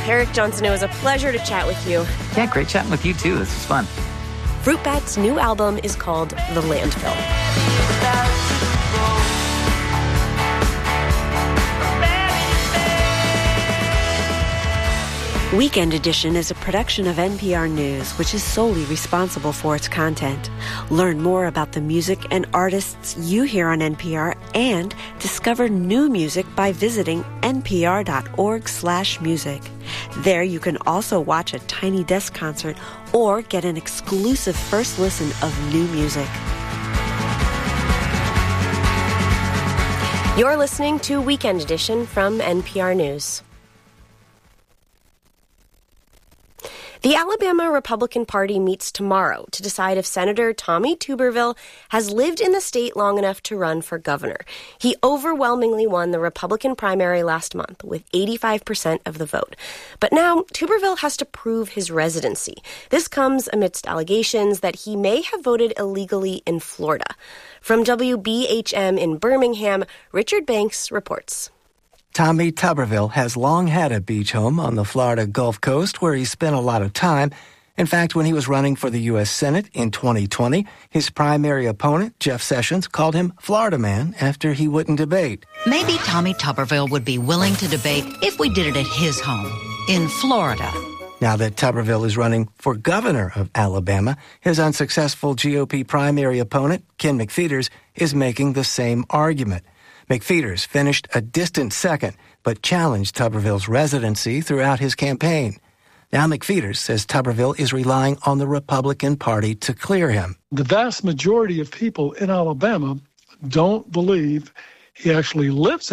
Eric Johnson, it was a pleasure to chat with you. Yeah, great chatting with you, too. This was fun. Fruit Bat's new album is called The Landfill. Weekend Edition is a production of NPR News, which is solely responsible for its content. Learn more about the music and artists you hear on NPR and discover new music by visiting npr.org/music. There you can also watch a Tiny Desk concert or get an exclusive first listen of new music. You're listening to Weekend Edition from NPR News. The Alabama Republican Party meets tomorrow to decide if Senator Tommy Tuberville has lived in the state long enough to run for governor. He overwhelmingly won the Republican primary last month with 85% of the vote. But now Tuberville has to prove his residency. This comes amidst allegations that he may have voted illegally in Florida. From WBHM in Birmingham, Richard Banks reports. Tommy Tuberville has long had a beach home on the Florida Gulf Coast where he spent a lot of time. In fact, when he was running for the U.S. Senate in 2020, his primary opponent, Jeff Sessions, called him Florida Man after he wouldn't debate. Maybe Tommy Tuberville would be willing to debate if we did it at his home in Florida. Now that Tuberville is running for governor of Alabama, his unsuccessful GOP primary opponent, Ken McPheeters, is making the same argument. McPheeters finished a distant second, but challenged Tuberville's residency throughout his campaign. Now McPheeters says Tuberville is relying on the Republican Party to clear him. The vast majority of people in Alabama don't believe he actually lives